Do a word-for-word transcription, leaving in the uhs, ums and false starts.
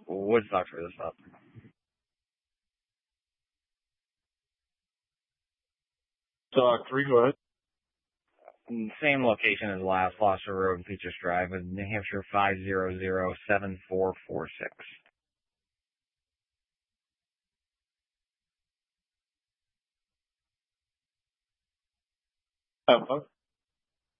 Woodstock for this up. Stock three, go ahead. Same location as last, Foster Road, Peaches Drive, with New Hampshire five zero zero seven four four six. Have fun.